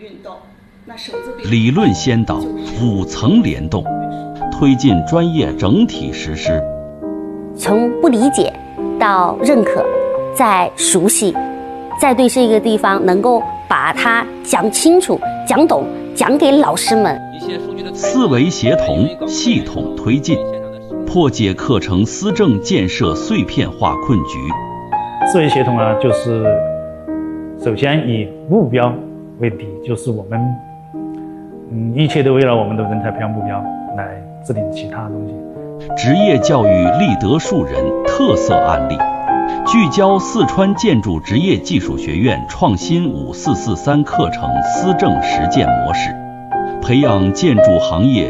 理论先导，5层联动，推进专业整体实施。 从不理解到认可，再熟悉，再对这个地方能够把它讲清楚、讲懂，讲给老师们。 思维协同，系统推进，破解课程思政建设碎片化困局。 思维协同呢，就是首先以目标为底，就是我们一切都围绕我们的人才培养目标来制定其他东西。 职业教育立德树人特色案例，聚焦四川建筑职业技术学院创新5443课程思政实践模式，培养建筑行业